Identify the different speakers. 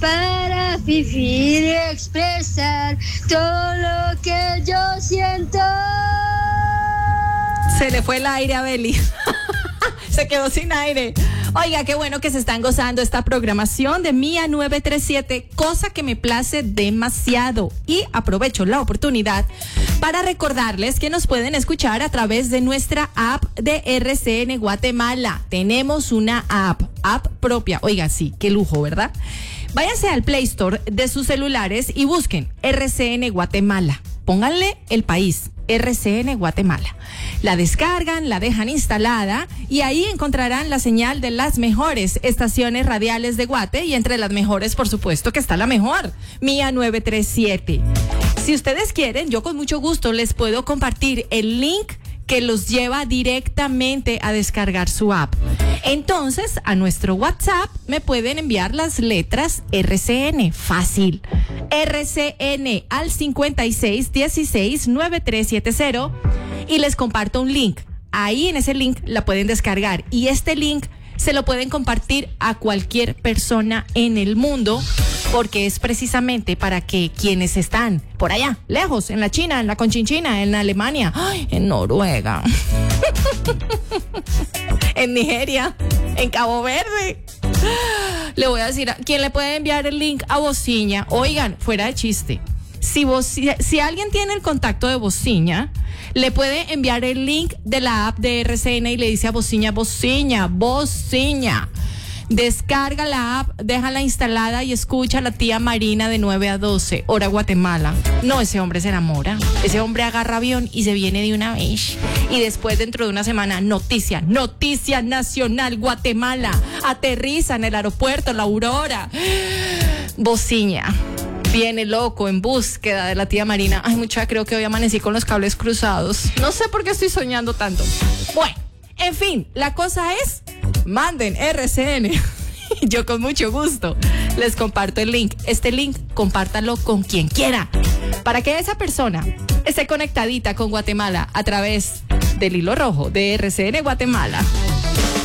Speaker 1: para vivir y expresar todo lo que yo siento.
Speaker 2: Se le fue el aire a Beli. Se quedó sin aire. Oiga, qué bueno que se están gozando esta programación de Mía 937, cosa que me place demasiado. Y aprovecho la oportunidad para recordarles que nos pueden escuchar a través de nuestra app de RCN Guatemala. Tenemos una app propia. Oiga, sí, qué lujo, ¿verdad? Váyanse al Play Store de sus celulares y busquen RCN Guatemala. Pónganle el país, RCN Guatemala. La descargan, la dejan instalada y ahí encontrarán la señal de las mejores estaciones radiales de Guate, y entre las mejores, por supuesto, que está la mejor, Mía 937. Si ustedes quieren, yo con mucho gusto les puedo compartir el link que los lleva directamente a descargar su app. Entonces, a nuestro WhatsApp me pueden enviar las letras RCN, fácil. RCN al 56169370 y les comparto un link. Ahí en ese link la pueden descargar y este link se lo pueden compartir a cualquier persona en el mundo, porque es precisamente para que quienes están por allá, lejos, en la China, en la Conchinchina, en Alemania, en Noruega, en Nigeria, en Cabo Verde, le voy a decir, ¿quién le puede enviar el link a Bociña? Oigan, fuera de chiste, si alguien tiene el contacto de Bociña, le puede enviar el link de la app de RCN y le dice a Bociña, descarga la app, déjala instalada y escucha a la tía Marina de 9 a 12, hora Guatemala. No, ese hombre se enamora. Ese hombre agarra avión y se viene de una vez. Y después, dentro de una semana, noticia nacional, Guatemala. Aterriza en el aeropuerto La Aurora. Bociña viene loco en búsqueda de la tía Marina. Ay, muchacha, creo que hoy amanecí con los cables cruzados. No sé por qué estoy soñando tanto. Bueno, en fin, la cosa es, manden RCN. Yo con mucho gusto les comparto el link. Este link, compártalo con quien quiera, para que esa persona esté conectadita con Guatemala a través del hilo rojo de RCN Guatemala.